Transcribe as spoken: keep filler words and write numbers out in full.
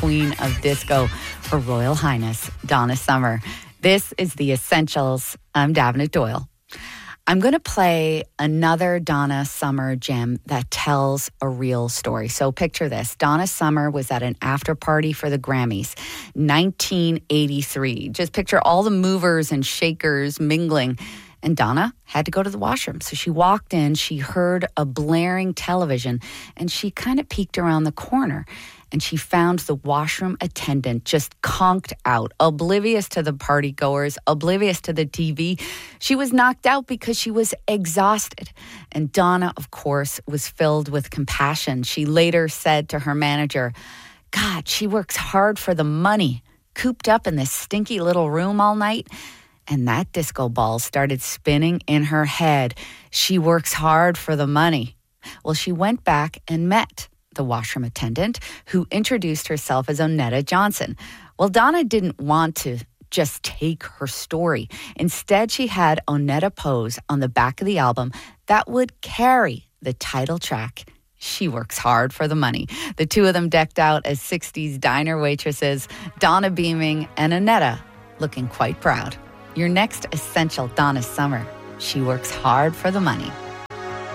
queen of disco, Her Royal Highness, Donna Summer. This is The Essentials. I'm Davina Doyle. I'm going to play another Donna Summer gem that tells a real story. So picture this. Donna Summer was at an after party for the Grammys, nineteen eighty-three. Just picture all the movers and shakers mingling. And Donna had to go to the washroom. So she walked in, she heard a blaring television, and she kind of peeked around the corner. And she found the washroom attendant just conked out, oblivious to the partygoers, oblivious to the T V. She was knocked out because she was exhausted. And Donna, of course, was filled with compassion. She later said to her manager, God, she works hard for the money, cooped up in this stinky little room all night. And that disco ball started spinning in her head. She works hard for the money. Well, she went back and met the washroom attendant, who introduced herself as Onetta Johnson. Well, Donna didn't want to just take her story. Instead, she had Onetta pose on the back of the album that would carry the title track, She Works Hard for the Money. The two of them decked out as sixties diner waitresses, Donna beaming and Onetta looking quite proud. Your next essential Donna Summer, She Works Hard for the Money.